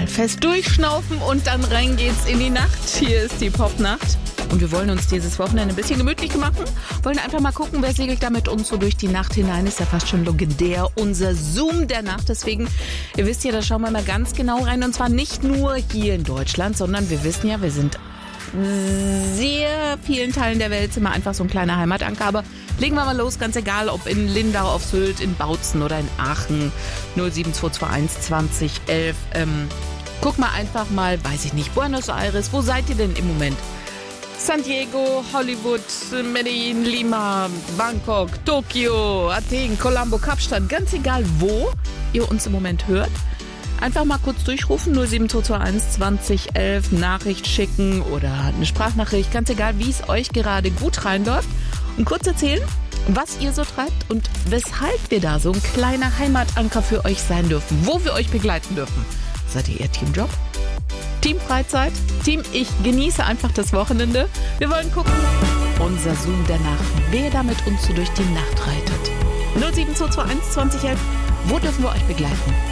mal fest durchschnaufen und dann rein geht's in die Nacht. Hier ist die Popnacht. Und wir wollen uns dieses Wochenende ein bisschen gemütlich machen. Wollen einfach mal gucken, wer segelt da mit uns so durch die Nacht hinein. Ist ja fast schon legendär. Unser Zoom der Nacht. Deswegen, ihr wisst ja, da schauen wir mal ganz genau rein. Und zwar nicht nur hier in Deutschland, sondern wir wissen ja, wir sind sehr vielen Teilen der Welt sind wir einfach so ein kleiner Heimatanker. Aber legen wir mal los, ganz egal, ob in Lindau auf Sylt, in Bautzen oder in Aachen. 07221 2011. Guck mal einfach mal, weiß ich nicht, Buenos Aires. Wo seid ihr denn im Moment? San Diego, Hollywood, Medellin, Lima, Bangkok, Tokio, Athen, Colombo, Kapstadt. Ganz egal, wo ihr uns im Moment hört. Einfach mal kurz durchrufen, 07221 2011, Nachricht schicken oder eine Sprachnachricht, ganz egal, wie es euch gerade gut reinläuft. Und kurz erzählen, was ihr so treibt und weshalb wir da so ein kleiner Heimatanker für euch sein dürfen, wo wir euch begleiten dürfen. Seid ihr eher Team Job? Team Freizeit? Team Ich genieße einfach das Wochenende? Wir wollen gucken. Unser Zoom der Nacht, wer da mit uns so durch die Nacht reitet. 07221 2011, wo dürfen wir euch begleiten?